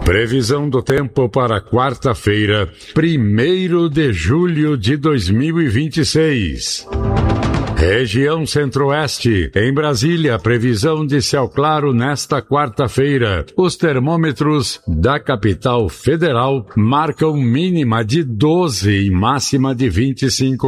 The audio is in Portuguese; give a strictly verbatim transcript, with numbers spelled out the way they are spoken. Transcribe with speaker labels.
Speaker 1: Previsão do tempo para quarta-feira, primeiro de julho de dois mil e vinte e seis. Região Centro-Oeste. Em Brasília, previsão de céu claro nesta quarta-feira. Os termômetros da capital federal marcam mínima de doze e máxima de vinte e cinco